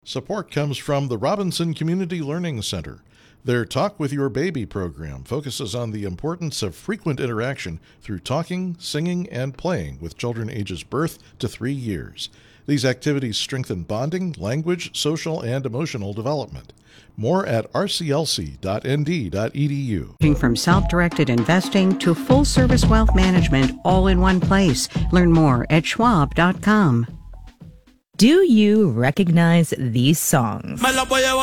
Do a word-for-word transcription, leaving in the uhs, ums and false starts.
Support comes from the Robinson Community Learning Center. Their Talk with Your Baby program focuses on the importance of frequent interaction through talking, singing, and playing with children ages birth to three years. These activities strengthen bonding, language, social, and emotional development. More at r c l c dot n d dot e d u. From self-directed investing to full-service wealth management all in one place. Learn more at schwab dot com. Do you recognize these songs?